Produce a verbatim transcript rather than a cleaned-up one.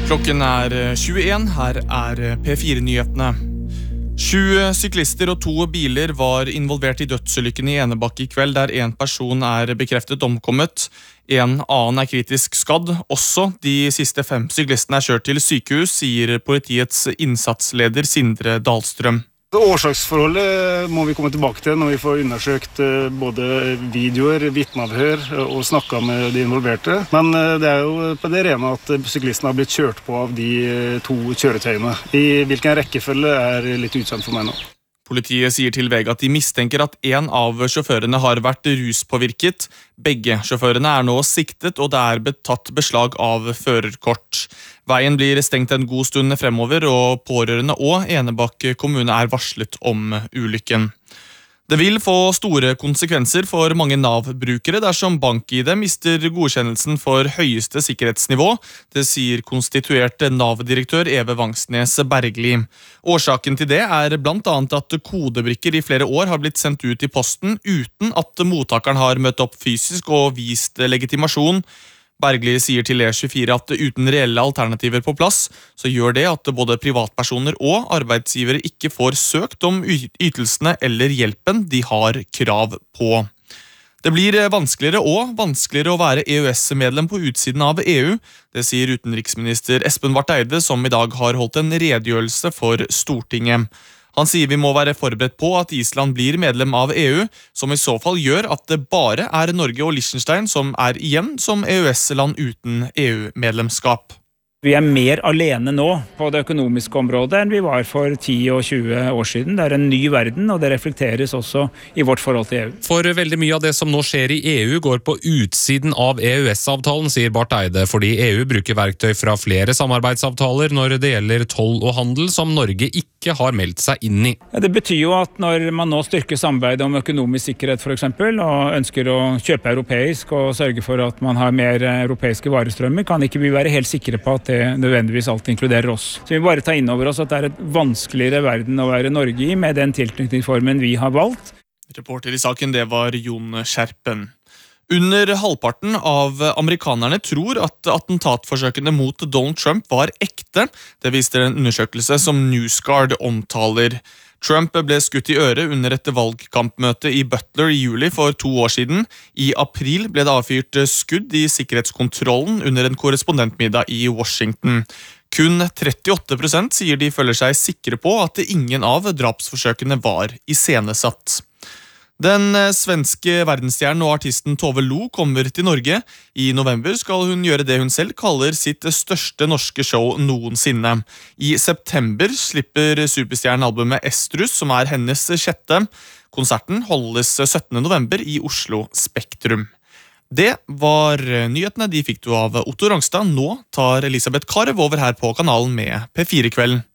Klokken er tjueen, her er P fire-nyhetene. Sju syklister og to biler var involvert i dødsulykken i Enebakk i kveld, der en person er bekreftet omkommet. En annen er kritisk skadd. Også de siste fem syklistene er kjørt til sykehus, sier politiets innsatsleder Sindre Dahlstrøm. Årsaksforholdet må vi komme tilbake til når vi får undersøkt både videoer, vitneavhør og snakket med de involverte. Men det er jo på det rene at syklistene har blitt kjørt på av de to kjøretøyene. I hvilken rekkefølge er litt ukjent for meg nå. Politiet sier til V G at de mistenker at en av sjåførene har vært ruspåvirket. Begge sjåførene er nå siktet, og det er betatt beslag av førerkort. Veien blir stengt en god stund fremover, og pårørende og Enebakk kommune er varslet om ulykken. Det vil få store konsekvenser for mange Nav-brukere dersom BankID mister godkjennelsen for høyeste sikkerhetsnivå. Det sier konstituert Nav-direktør Eve Vangsnes Bergli. Årsaken til det er blant annet at kodebrikker i flere år har blitt sendt ut i posten uten at mottakeren har møtt opp fysisk og vist legitimasjon. Bergli sier til E tjuefire at uten reelle alternativer på plass, så gjør det at både privatpersoner og arbeidsgivere ikke får søkt om ytelsene eller hjelpen de har krav på. Det blir vanskeligere og vanskeligere å være E U S-medlem på utsiden av E U. Det sier utenriksminister Espen Barth Eide, som i dag har holdt en redegjørelse for Stortinget. Han sier vi må være forberedt på at Island blir medlem av E U, som i så fall gjør at det bare er Norge og Liechtenstein som er igjen som E U S-land uten E U-medlemskap. Vi er mer alene nå på det økonomiske området enn vi var for ti og tjue år siden. Det er en ny verden, og det reflekteres også i vårt forhold til E U. For veldig mye av det som nå skjer i E U går på utsiden av E U S-avtalen, sier Barth Eide, fordi E U bruker verktøy fra flere samarbeidsavtaler når det gjelder toll og handel som Norge ikke har meldt seg inn i. Ja, det betyr jo at når man nå styrker samarbeidet om økonomisk sikkerhet for eksempel, og ønsker å kjøpe europeisk og sørge for at man har mer europeiske varestrømmer, kan ikke vi være helt sikre på at det nødvendigvis alltid inkluderer oss. Så vi må bare ta inn over oss at det er et vanskeligere verden å være Norge i med den tilknytningsformen vi har valgt. Reporter i saken, det var Jon Skjerpen. Under halvparten av amerikanerne tror at attentatforsøkene mot Donald Trump var ekte. Det viste en undersøkelse som NewsGuard omtaler. Trump ble skutt i øret under et valgkampmøte i Butler i juli for to år siden. I april ble det avfyrt skudd i sikkerhetskontrollen under en korrespondentmiddag i Washington. Kun trettiåtte prosent sier de føler seg sikre på at ingen av drapsforsøkene var iscenesatt. Den svenske verdensstjernen og artisten Tove Lo kommer til Norge. I november skal hun gjøre det hun selv kaller sitt største norske show noensinne. I september slipper superstjernen albumet Estrus, som er hennes sjette. Konserten holdes syttende november i Oslo Spektrum. Det var nyhetene, de fikk du av Otto Rangstad. Nå tar Elisabeth Karv over her på kanalen med P fire-kvelden.